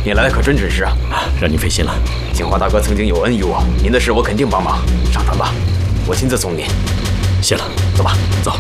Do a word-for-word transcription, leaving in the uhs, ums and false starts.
你来的可真准时啊！ 让您费心了。 景华大哥曾经有恩于我，您的事我肯定帮忙。上船吧，我亲自送您。 谢了， 走吧， 走。